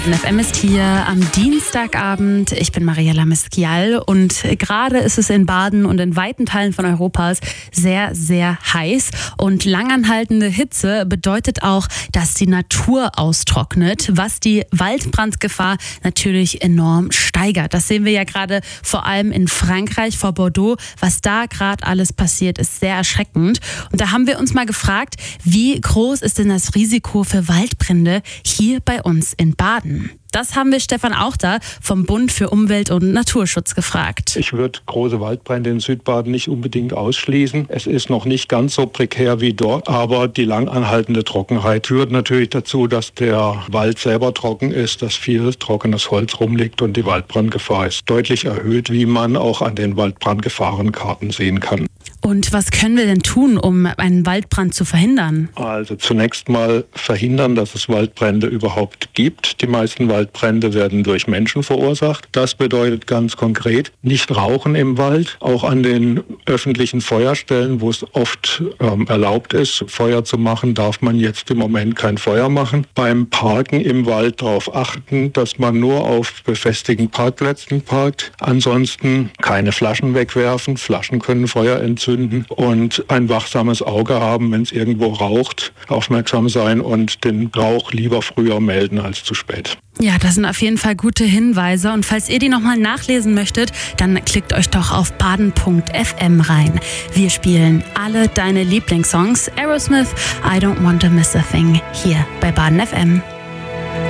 Baden FM ist hier am Dienstagabend. Ich bin Mariella Miskial und gerade ist es in Baden und in weiten Teilen von Europas sehr, sehr heiß. Und langanhaltende Hitze bedeutet auch, dass die Natur austrocknet, was die Waldbrandgefahr natürlich enorm steigert. Das sehen wir ja gerade vor allem in Frankreich vor Bordeaux. Was da gerade alles passiert, ist sehr erschreckend. Und da haben wir uns mal gefragt, wie groß ist denn das Risiko für Waldbrände hier bei uns in Baden? Das haben wir Stefan Auchter vom Bund für Umwelt- und Naturschutz gefragt. Ich würde große Waldbrände in Südbaden nicht unbedingt ausschließen. Es ist noch nicht ganz so prekär wie dort, aber die lang anhaltende Trockenheit führt natürlich dazu, dass der Wald selber trocken ist, dass viel trockenes Holz rumliegt und die Waldbrandgefahr ist deutlich erhöht, wie man auch an den Waldbrandgefahrenkarten sehen kann. Und was können wir denn tun, um einen Waldbrand zu verhindern? Also zunächst mal verhindern, dass es Waldbrände überhaupt gibt. Die meisten Waldbrände werden durch Menschen verursacht. Das bedeutet ganz konkret, nicht rauchen im Wald. Auch an den öffentlichen Feuerstellen, wo es oft erlaubt ist, Feuer zu machen, darf man jetzt im Moment kein Feuer machen. Beim Parken im Wald darauf achten, dass man nur auf befestigten Parkplätzen parkt. Ansonsten keine Flaschen wegwerfen. Flaschen können Feuer entzünden. Und ein wachsames Auge haben, wenn es irgendwo raucht, aufmerksam sein und den Rauch lieber früher melden als zu spät. Ja, das sind auf jeden Fall gute Hinweise. Und falls ihr die nochmal nachlesen möchtet, dann klickt euch doch auf baden.fm rein. Wir spielen alle deine Lieblingssongs. Aerosmith, I Don't Want to Miss a Thing, hier bei Baden FM.